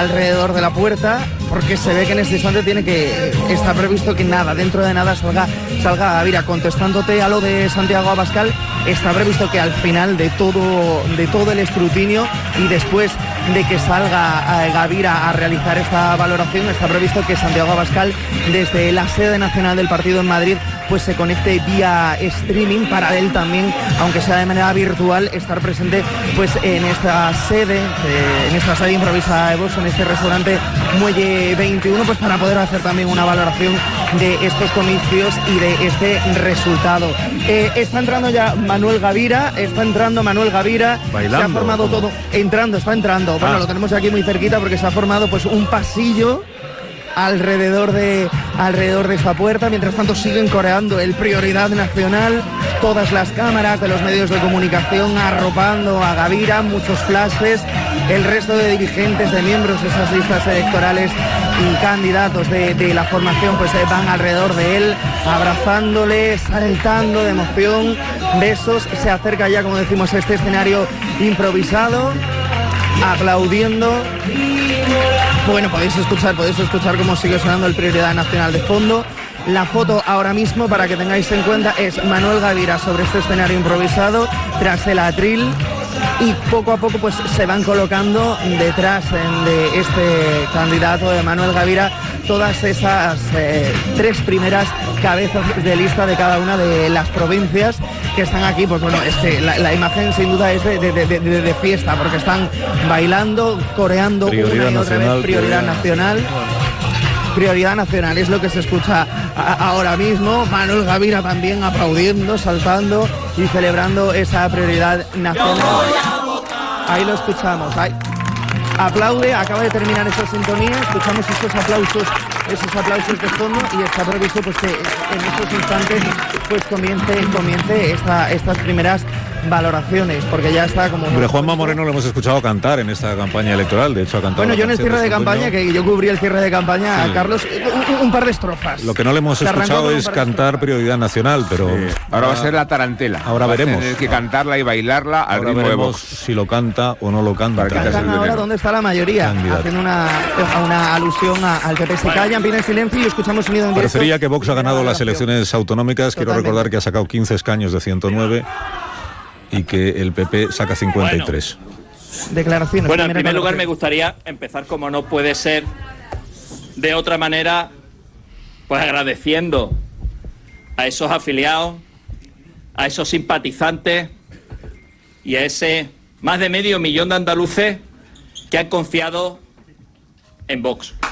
alrededor de la puerta, porque se ve que en este instante está previsto que dentro de nada salga Gavira. Contestándote a lo de Santiago Abascal, está previsto que al final de todo el escrutinio y después de que salga Gavira a realizar esta valoración, está previsto que Santiago Abascal, desde la sede nacional del partido en Madrid, pues se conecte vía streaming para él también, aunque sea de manera virtual, estar presente pues en esta sede improvisada de Vox, en este restaurante Muelle 21, pues para poder hacer también una valoración de estos comicios y de este resultado. Está entrando ya Manuel Gavira, bailando. Se ha formado todo, está entrando. Bueno, lo tenemos aquí muy cerquita porque se ha formado pues un pasillo alrededor de esta puerta. Mientras tanto siguen coreando el Prioridad Nacional, todas las cámaras de los medios de comunicación arropando a Gavira, muchos flashes, el resto de dirigentes, de miembros de esas listas electorales y candidatos de la formación pues van alrededor de él, abrazándole, saltando de emoción, besos. Se acerca ya, como decimos, este escenario improvisado, aplaudiendo. Bueno, podéis escuchar cómo sigue sonando el Prioridad Nacional de fondo. La foto ahora mismo, para que tengáis en cuenta, es Manuel Gavira sobre este escenario improvisado, tras el atril, y poco a poco pues se van colocando detrás de este candidato de Manuel Gavira todas esas tres primeras cabezas de lista de cada una de las provincias que están aquí. Pues bueno, es que la imagen sin duda es de fiesta, porque están bailando, coreando una y otra vez Prioridad Nacional. Prioridad Nacional es lo que se escucha ahora mismo. Manuel Gavira también aplaudiendo, saltando y celebrando esa Prioridad Nacional. Ahí lo escuchamos. Aplaude, acaba de terminar esa sintonía, escuchamos esos aplausos de fondo, y está previsto pues que en estos instantes pues comience estas primeras valoraciones, porque ya está como... Pero Juanma Moreno lo hemos escuchado cantar en esta campaña electoral, de hecho ha cantado... Bueno, yo en el cierre de campaña, que yo cubrí el cierre de campaña, sí, a Carlos, un par de estrofas. Lo que no le hemos escuchado es cantar Prioridad Nacional, pero... Sí. Ahora va a ser la tarantela. Ahora veremos. Tienes que cantarla y bailarla al ritmo de Vox. Si lo canta o no lo canta. Ahora, ¿dónde está la mayoría? Hacen una alusión al PP. Se callan, piden silencio y escuchamos sonido en directo. Parecería que Vox ha ganado las elecciones autonómicas. Quiero recordar que ha sacado 15 escaños de 109 y que el PP saca 53. Declaraciones. Bueno, en primer lugar me gustaría empezar, como no puede ser de otra manera, pues agradeciendo a esos afiliados, a esos simpatizantes y a ese más de medio millón de andaluces que han confiado en Vox.